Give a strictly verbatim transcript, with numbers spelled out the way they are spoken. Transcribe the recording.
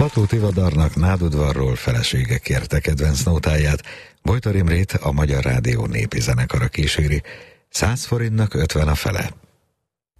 Fató Tivadarnak Nádudvarról felesége kérte kedvenc nótáját, Bojtor Imrét a Magyar Rádió népi zenekara kíséri. Száz forintnak ötven a fele.